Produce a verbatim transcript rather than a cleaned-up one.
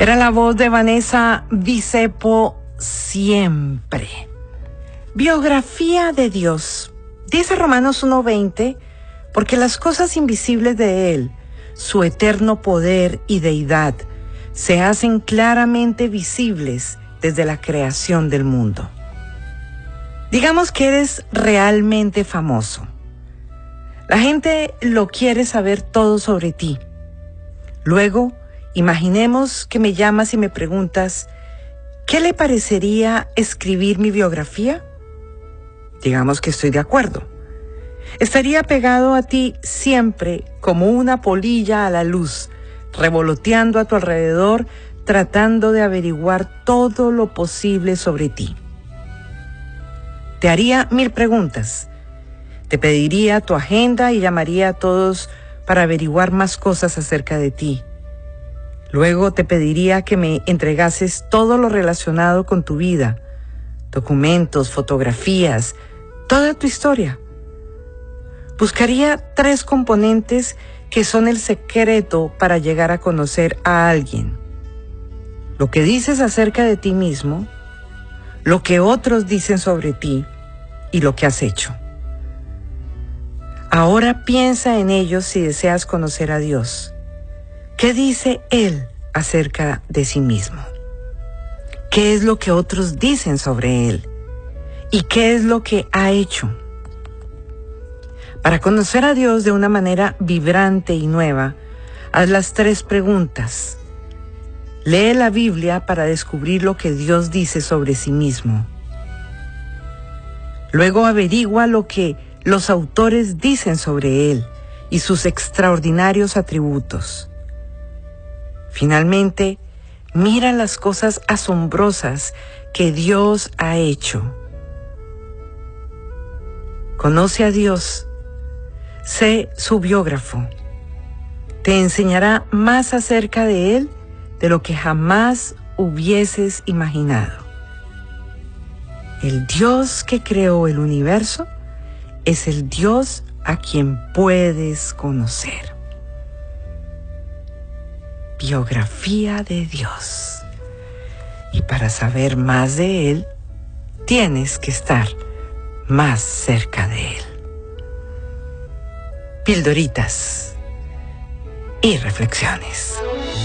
Era la voz de Vanessa Bisepo siempre. Biografía de Dios. Dice Romanos uno veinte, porque las cosas invisibles de Él, su eterno poder y deidad, se hacen claramente visibles desde la creación del mundo. Digamos que eres realmente famoso. La gente lo quiere saber todo sobre ti. Luego, imaginemos que me llamas y me preguntas, ¿qué le parecería escribir mi biografía? Digamos que estoy de acuerdo. Estaría pegado a ti siempre como una polilla a la luz, revoloteando a tu alrededor, tratando de averiguar todo lo posible sobre ti. Te haría mil preguntas. Te pediría tu agenda y llamaría a todos para averiguar más cosas acerca de ti. Luego te pediría que me entregases todo lo relacionado con tu vida, documentos, fotografías, toda tu historia. Buscaría tres componentes que son el secreto para llegar a conocer a alguien. Lo que dices acerca de ti mismo, lo que otros dicen sobre ti y lo que has hecho. Ahora piensa en ellos si deseas conocer a Dios. ¿Qué dice Él acerca de sí mismo? ¿Qué es lo que otros dicen sobre Él? ¿Y qué es lo que ha hecho? Para conocer a Dios de una manera vibrante y nueva, haz las tres preguntas. Lee la Biblia para descubrir lo que Dios dice sobre sí mismo. Luego averigua lo que los autores dicen sobre Él y sus extraordinarios atributos. Finalmente, mira las cosas asombrosas que Dios ha hecho. Conoce a Dios. Sé su biógrafo. Te enseñará más acerca de Él de lo que jamás hubieses imaginado. El Dios que creó el universo es el Dios a quien puedes conocer. Biografía de Dios. Y para saber más de Él, tienes que estar más cerca de Él. Pildoritas y reflexiones.